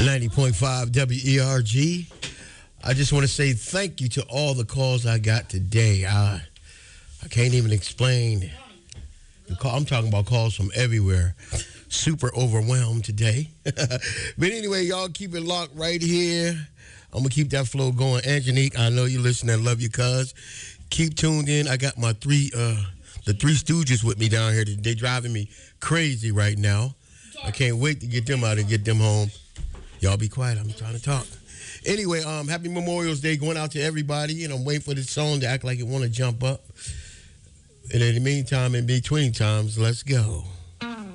90.5 WERG. I just want to say thank you to all the calls I got today. I can't even explain the call. I'm talking about calls from everywhere. Super overwhelmed today. But anyway, y'all keep it locked right here. I'm going to keep that flow going. Angelique, I know you listen. I love you, cuz. Keep tuned in. I got my the Three Stooges with me down here. They're driving me crazy right now. I can't wait to get them out and get them home. Y'all be quiet. I'm trying to talk. Anyway, happy Memorial's Day going out to everybody. And I'm waiting for this song to act like it want to jump up. And in the meantime, in between times, let's go.